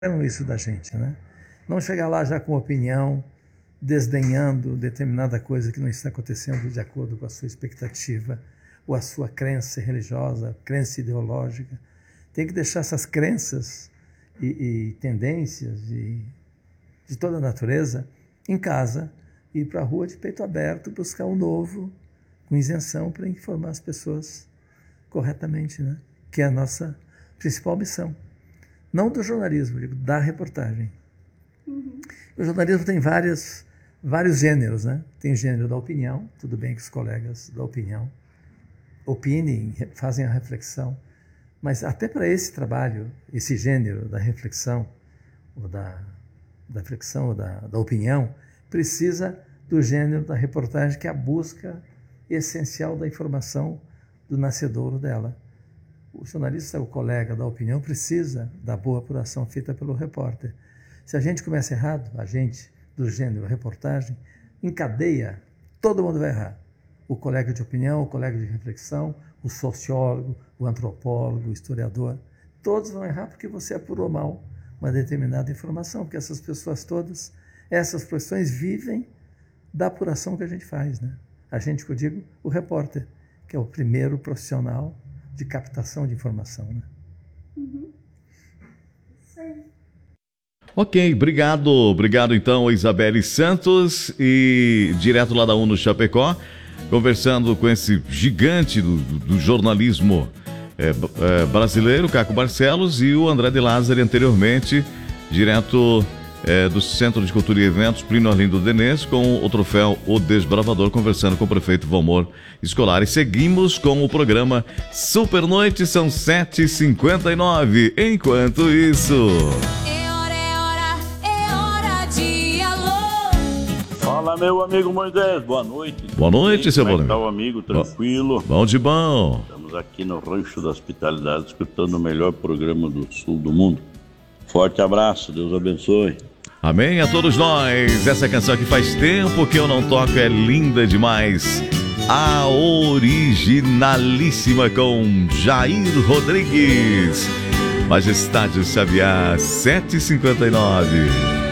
isso da gente, né? Não chegar lá já com opinião, desdenhando determinada coisa que não está acontecendo de acordo com a sua expectativa ou a sua crença religiosa, crença ideológica. Tem que deixar essas crenças e tendências de toda a natureza em casa e ir para a rua de peito aberto, buscar o novo, com isenção, para informar as pessoas corretamente, né? Que é a nossa principal missão. Não do jornalismo, digo, da reportagem. Uhum. O jornalismo tem vários gêneros, né? Tem o gênero da opinião, tudo bem que os colegas da opinião opinem, fazem a reflexão, mas até para esse trabalho, esse gênero da reflexão, ou da reflexão, ou da opinião, precisa do gênero da reportagem, que é a busca essencial da informação do nascedouro dela. O jornalista, o colega da opinião, precisa da boa apuração feita pelo repórter. Se a gente começa errado, a gente do gênero reportagem, em cadeia, todo mundo vai errar. O colega de opinião, o colega de reflexão, o sociólogo, o antropólogo, o historiador, todos vão errar porque você apurou mal uma determinada informação, porque essas pessoas todas, essas profissões vivem da apuração que a gente faz, né? A gente, que eu digo, o repórter, que é o primeiro profissional de captação de informação, né? Uhum. Sim. Ok, obrigado então, Isabelle Santos, e direto lá da UNO Chapecó, conversando com esse gigante do jornalismo brasileiro, Caco Barcelos, e o André de Lázari anteriormente, direto do Centro de Cultura e Eventos Plínio Arlindo Denez, com o troféu O Desbravador, conversando com o prefeito Valmor Scolari. Seguimos com o programa Super Noite, são 7h59. Enquanto isso... É hora de alô. Fala, meu amigo Moisés, boa noite. Boa noite, seu Valmir. Como é que tá o amigo, tranquilo? Bom de bom. Estamos aqui no Rancho da Hospitalidade, escutando o melhor programa do sul do mundo. Forte abraço, Deus abençoe. Amém a todos nós. Essa canção que faz tempo que eu não toco é linda demais. A originalíssima com Jair Rodrigues. Majestade Xavier, 7h59.